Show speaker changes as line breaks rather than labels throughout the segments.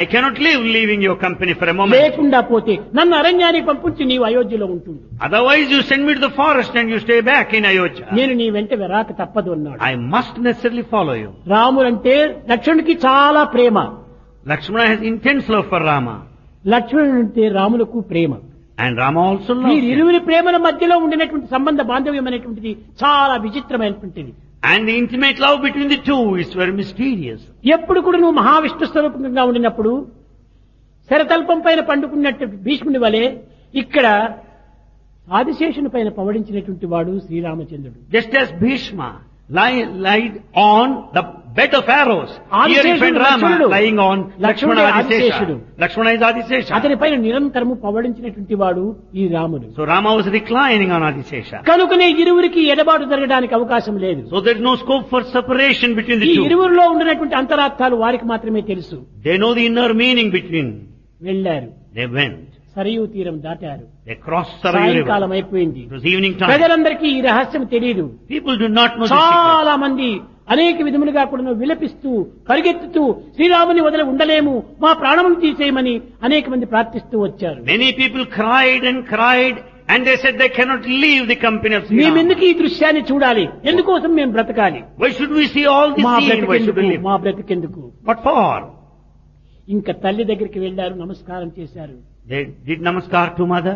I cannot live leaving your company for a moment.
లేకుండా పోతే నన్ను అరణ్యానికి పంపించి నీవు అయోధ్యలో ఉంటుండు.
Otherwise you send me to the forest and you stay back in Ayodhya.
నేను నీ వెంట రాక తప్పదు అన్నాడు.
I must necessarily follow you.
రాముడంటే లక్ష్మణుడికి చాలా ప్రేమ.
Lakshmana has intense love for Rama.
లక్ష్మణుడు అంటే రాములకు ప్రేమ.
And Rama also loves
ఈ
him.
ఇరువురి ప్రేమల మధ్యలో ఉండినటువంటి సంబంధ బాంధవ్యం అనేటువంటిది చాలా విచిత్రమైనటువంటిది.
And the intimate love between the two is very mysterious.
ఎప్పుడు కూడా నువ్వు మహావిష్ణు స్వరూపంగా ఉండినప్పుడు శరతల్పం పైన పండుకున్నట్టు భీష్ముని వలె ఇక్కడ ఆదిశేషుని పైన పవడించినటువంటి వాడు శ్రీరామచంద్రుడు.
Just as Bhishma lied on the bed of arrows, here you find Rama lying on Lakshmana Adisesha. Lakshmana is Adisesha.
అతని పైన నిరంతరము పవడించినటువంటి వాడు ఈ రాముడు.
So Rama was reclining on Adisesha.
కనుకనే ఇరువురికి ఎడబాటు జరగడానికి అవకాశం లేదు.
So there is no scope for separation between the
ఈ
two.
ఇరువురిలో ఉండినటువంటి అంతరార్థాలు వారికి మాత్రమే తెలుసు.
They know the inner meaning between.
వెళ్లారు.
They went.
సరయూ తీరం దాటారు.
They crossed Sarayu
సాయంకాలం
river.
అయిపోయింది.
It was evening time.
ప్రజలందరికీ ఈ రహస్యం తెలియదు.
People do not know the secret.
చాలా మంది అనేక విధములుగా కూడా విలపిస్తూ పరిగెత్తుతూ శ్రీరాముని వదిలి ఉండలేము, మా ప్రాణములు తీసేయమని అనేక మంది ప్రార్థిస్తూ వచ్చారు.
Many people cried and cried and they said they cannot leave the company of Sri Rama.
మేమెందుకు ఈ దృశ్యాన్ని చూడాలి, ఎందుకోసం మేము బ్రతకాలి,
Why should we see all this
మా
scene? Why should we
బ్రతికెందుకు,
live?
మా బ్రతికెందుకు.
What for?
ఇంకా తల్లి దగ్గరికి వెళ్లారు, నమస్కారం చేశారు.
They did namaskar to mother.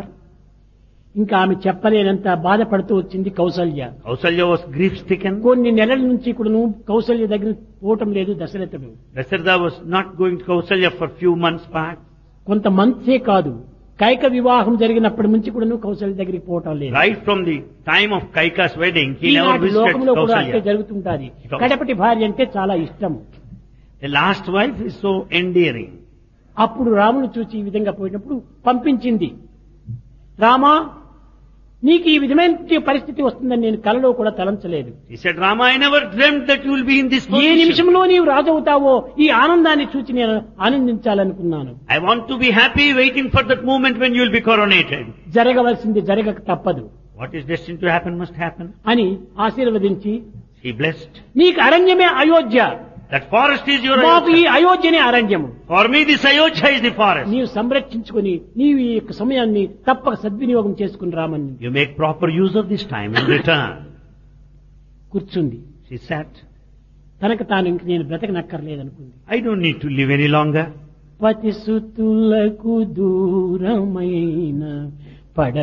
ఇంకా ఆమె చెప్పలేనంత బాధపడుతూ వచ్చింది Kaushalya.
Kausalya was grief stricken.
కొన్ని నెలల నుంచి కూడాను కౌసల్య దగ్గర పోవటం లేదు దశరథుడు.
Dasharatha was not going to Kausalya for few months back.
కొంత మంత్సే కాదు, కైక వివాహం జరిగినప్పటి నుంచి కూడాను కౌసల్య దగ్గరికి పోవటం లేదు.
Right from the time of Kaika's wedding, he never
ఈనాటి
visited
లోకంలో కూడా అట్లే
Kausalya.
జరుగుతుంటాది. కడపటి భార్య అంటే చాలా ఇష్టం.
The last wife is so endearing.
అప్పుడు రాముడు చూచి ఈ విధంగా పోయినప్పుడు పంపించింది, రామా నీకు ఈ విధమైన పరిస్థితి వస్తుందని నేను కలలో కూడా తలంచలేదు.
He said, Rama, I never dreamt that you will be in this
A
position.
నిమిషంలో నీవు రాజవుతావో ఈ ఆనందాన్ని చూచి నేను ఆనందించాలనుకున్నాను.
I want to be happy waiting for that moment when you will be coronated.
జరగవలసింది జరగక తప్పదు
What is destined to happen must happen.
అని ఆశీర్వదించి,
He blessed.
నీకు అరణ్యమే Ayodhya,
That forest is your
మాకు ఈ
Ayodhya.
అయోధ్యనే అరణ్యము.
For me this Ayodhya is the forest.
నీవు సంరక్షించుకుని నీవు ఈ యొక్క సమయాన్ని తప్పక సద్వినియోగం చేసుకుని రామని
You make proper use of this time in return.
కూర్చుంది.
She sat.
తనకు తాను ఇంక నేను బ్రతకనక్కర్లేదనుకుంది.
I don't need to live any longer.
పతిసుతులకు దూరమైన పడ